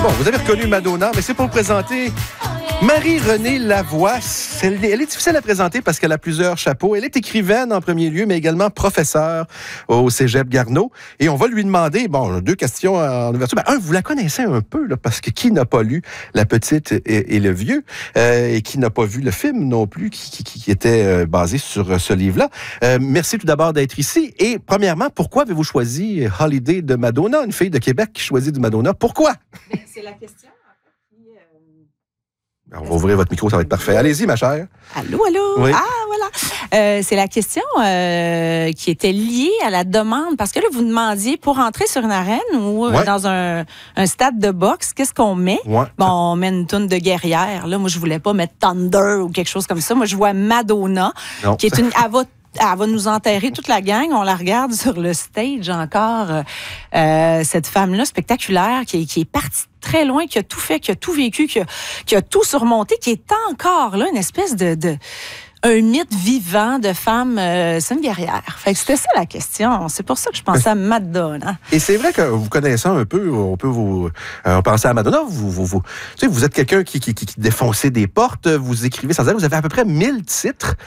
Bon, vous avez reconnu Madonna, mais c'est pour présenter Marie-Renée Lavoie. Elle est difficile à présenter parce qu'elle a plusieurs chapeaux. Elle est écrivaine en premier lieu, mais également professeure au Cégep Garneau. Et on va lui demander, bon, 2 questions en ouverture. Ben, vous la connaissez un peu, là, parce que qui n'a pas lu La Petite et le Vieux, et qui n'a pas vu le film non plus, qui était basé sur ce livre-là. Merci tout d'abord d'être ici. Et premièrement, pourquoi avez-vous choisi Holiday de Madonna, une fille de Québec qui choisit du Madonna? Pourquoi? Ben, c'est la question. On va ouvrir votre micro, ça va être parfait. Allez-y, ma chère. Allô? Oui. Ah, voilà. C'est la question qui était liée à la demande. Parce que là, vous demandiez, pour entrer sur une arène ou dans un stade de boxe, qu'est-ce qu'on met? Ouais. Bon, on met une toune de guerrière. Là, moi, je voulais pas mettre Thunder ou quelque chose comme ça. Moi, je vois Madonna, qui est une... Elle va nous enterrer toute la gang. On la regarde sur le stage encore. Cette femme-là, spectaculaire, qui est partie très loin, qui a tout fait, qui a tout vécu, qui a tout surmonté, qui est encore là, une espèce de un mythe vivant de femme. C'est une guerrière. Fait que c'était ça la question. C'est pour ça que je pensais à Madonna. Et c'est vrai que vous connaissant un peu, on peut vous penser à Madonna. Vous sais, vous êtes quelqu'un qui défonçait des portes, vous écrivez sans arrêt, vous avez à peu près 1000 titres.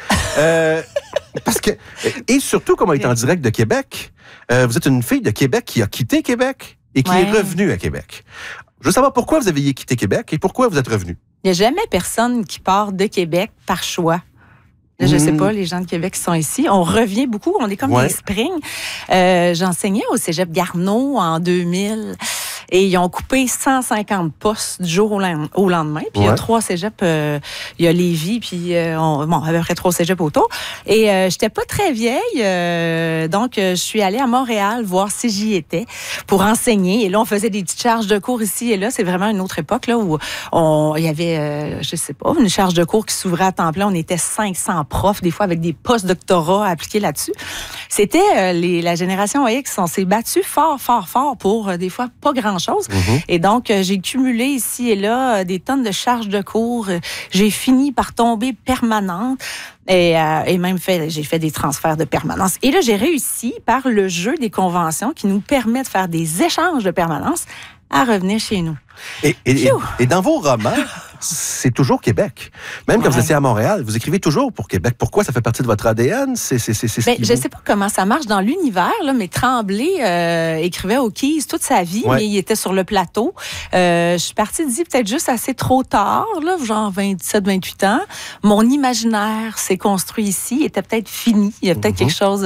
Parce que, et surtout, comme on est en direct de Québec, vous êtes une fille de Québec qui a quitté Québec et qui est revenue à Québec. Je veux savoir pourquoi vous avez quitté Québec et pourquoi vous êtes revenue. Il n'y a jamais personne qui part de Québec par choix. Là, je sais pas, les gens de Québec qui sont ici. On revient beaucoup. On est comme des springs. J'enseignais au Cégep Garneau en 2000. Et ils ont coupé 150 postes du jour au lendemain. Puis il y a 3 cégeps. Il y a Lévis, puis à peu près 3 cégeps autour. Et j'étais pas très vieille. Donc, je suis allée à Montréal voir si j'y étais pour enseigner. Et là, on faisait des petites charges de cours ici et là. C'est vraiment une autre époque là où il y avait, je sais pas, une charge de cours qui s'ouvrait à temps plein. On était 500 profs, des fois avec des post-doctorats appliqués là-dessus. C'était la génération X, on s'est battu fort pour des fois pas grand-chose. Et donc, j'ai cumulé ici et là des tonnes de charges de cours. J'ai fini par tomber permanente. Et même j'ai fait des transferts de permanence. Et là, j'ai réussi par le jeu des conventions qui nous permet de faire des échanges de permanence à revenir chez nous. Et dans vos romans, c'est toujours Québec. Même quand vous étiez à Montréal, vous écrivez toujours pour Québec. Pourquoi? Ça fait partie de votre ADN? Je sais pas comment ça marche dans l'univers, là, mais Tremblay écrivait au Keys toute sa vie, mais il était sur le plateau. Je suis partie d'ici peut-être juste assez trop tard, là, genre 27-28 ans. Mon imaginaire s'est construit ici, était peut-être fini. Il y a peut-être quelque chose...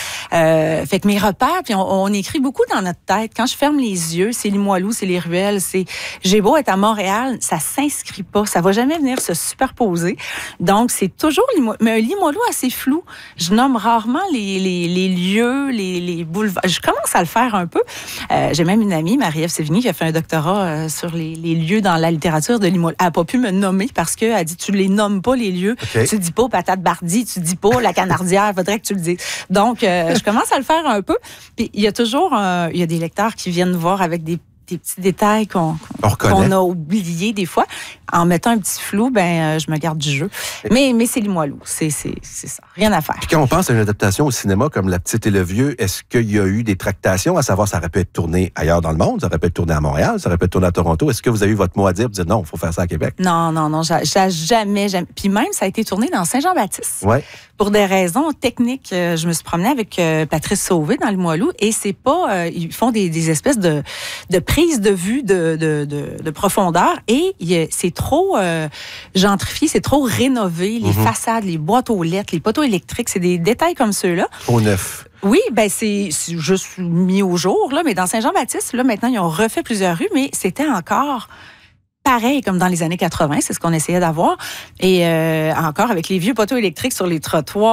fait que mes repères, puis on écrit beaucoup dans notre tête. Quand je ferme les yeux, c'est Limoilou, c'est les ruelles, j'ai beau être à Montréal, ça s'inscrit pas, ça va jamais venir se superposer. Donc, c'est toujours mais un Limoilou assez flou. Je nomme rarement les lieux, les boulevards. Je commence à le faire un peu. J'ai même une amie, Marie-Ève Sévigny, qui a fait un doctorat sur les lieux dans la littérature de Limoilou. Elle n'a pas pu me nommer parce qu'elle a dit, tu les nommes pas, les lieux. Okay. Tu dis pas Patate Bardi, tu dis pas la Canardière, faudrait que tu le dises. Donc, je commence à le faire un peu. Puis, il y a toujours il y a des lecteurs qui viennent voir avec des petits détails qu'on a oubliés des fois. En mettant un petit flou, je me garde du jeu. Mais c'est Limoilou, c'est ça. Rien à faire. Puis quand on pense à une adaptation au cinéma comme La Petite et le Vieux, est-ce qu'il y a eu des tractations, à savoir ça aurait pu être tourné ailleurs dans le monde, ça aurait pu être tourné à Montréal, ça aurait pu être tourné à Toronto? Est-ce que vous avez eu votre mot à dire pour dire non, il faut faire ça à Québec? Non, jamais. Puis même, ça a été tourné dans Saint-Jean-Baptiste. Ouais. Pour des raisons techniques, je me suis promenée avec Patrice Sauvé dans Limoilou et c'est pas... ils font des espèces de prise de vue de profondeur et c'est trop gentrifié, c'est trop rénové, les façades, les boîtes aux lettres, les poteaux électriques, c'est des détails comme ceux-là. Au neuf. Oui, c'est juste mis au jour, là, mais dans Saint-Jean-Baptiste, là, maintenant, ils ont refait plusieurs rues, mais c'était encore pareil comme dans les années 80, c'est ce qu'on essayait d'avoir. Et encore avec les vieux poteaux électriques sur les trottoirs,